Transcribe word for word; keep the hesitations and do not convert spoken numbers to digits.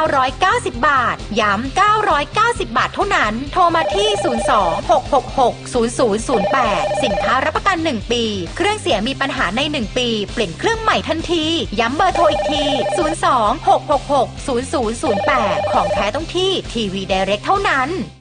ร้อยเก้าสิบบาทย้ำเก้าร้อยเก้าสิบบาทเท่านั้นโทรมาที่ศูนย์ สอง หก หก หก ศูนย์ ศูนย์ ศูนย์ แปดสินค้ารับประกันหนึ่งปีเครื่องเสียมีปัญหาในหนึ่งปีเปลี่ยนเครื่องใหม่ทันทีย้ำเบอร์โทรอีกทีศูนย์ สอง หก หก หก ศูนย์ ศูนย์ ศูนย์ แปดของแท้ต้องที่ทีวี Direct เท่านั้น